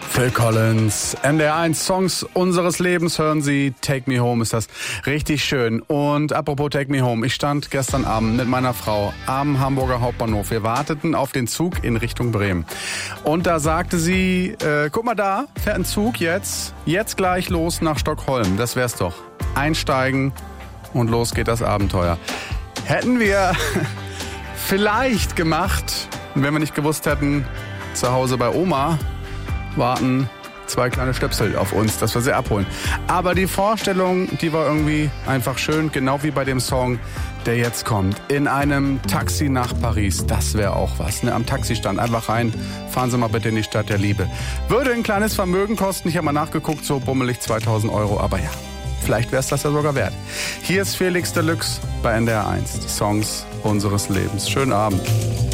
Phil Collins, NDR1 Songs unseres Lebens hören Sie. Take Me Home ist das richtig schön. Und apropos Take Me Home, ich stand gestern Abend mit meiner Frau am Hamburger Hauptbahnhof. Wir warteten auf den Zug in Richtung Bremen. Und da sagte sie, guck mal da, fährt ein Zug jetzt gleich los nach Stockholm. Das wär's doch. Einsteigen und los geht das Abenteuer. Hätten wir vielleicht gemacht, wenn wir nicht gewusst hätten, zu Hause bei Oma warten 2 kleine Stöpsel auf uns, dass wir sie abholen. Aber die Vorstellung, die war irgendwie einfach schön, genau wie bei dem Song, der jetzt kommt. In einem Taxi nach Paris, das wäre auch was. Ne? Am Taxistand einfach rein, fahren Sie mal bitte in die Stadt der Liebe. Würde ein kleines Vermögen kosten, ich habe mal nachgeguckt, so bummelig 2.000 €, aber ja, vielleicht wäre es das ja sogar wert. Hier ist Felix Deluxe bei NDR1, die Songs unseres Lebens. Schönen Abend.